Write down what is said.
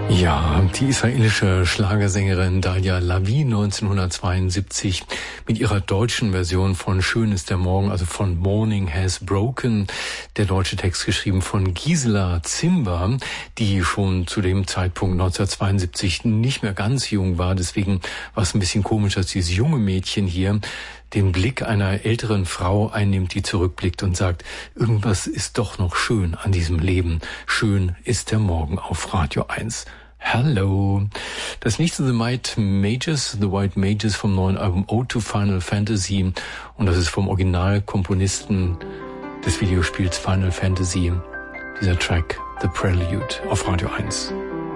Ja, die israelische Schlagersängerin Dalia Lavi 1972 mit ihrer deutschen Version von Schön ist der Morgen, also von Morning Has Broken. Der deutsche Text geschrieben von Gisela Zimber, die schon zu dem Zeitpunkt 1972 nicht mehr ganz jung war. Deswegen war es ein bisschen komisch, dass dieses junge Mädchen hier den Blick einer älteren Frau einnimmt, die zurückblickt und sagt, irgendwas ist doch noch schön an diesem Leben. Schön ist der Morgen auf Radio 1. Hello. Das nächste The White Mages vom neuen Album Ode to Final Fantasy. Und das ist vom Originalkomponisten des Videospiels Final Fantasy. Dieser Track, The Prelude, auf Radio 1.